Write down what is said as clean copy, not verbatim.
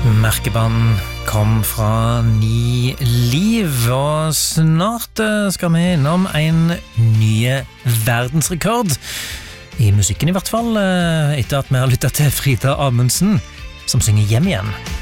Merkeband kom fra Ni Liv, og snart skal vi innom en ny verdensrekord i musikken i hvert fall, etter at vi har lyttet til Frida Amundsen, som synger Hjem igjen.